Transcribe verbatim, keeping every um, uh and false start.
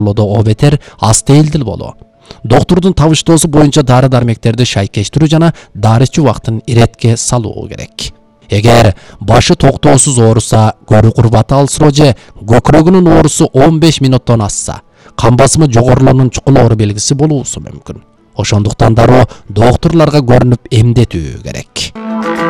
о бетер ас değildir bolu. Doktorдун табыштоосу боюнча дары-дармектерди шайкештирүү жана дары ичүү убактын иретке салуу керек. Эгер башы токтоосуз ооруса, көрү курбаты алсыроо же көкүрөгүнүн оорусу он беш мүнөттөн асса, кан басымы жогорулуунун чукул оору белгиси болуусу мүмкүн. Ошондуктан дароо докторлорго көрүнүп эмдетүү керек.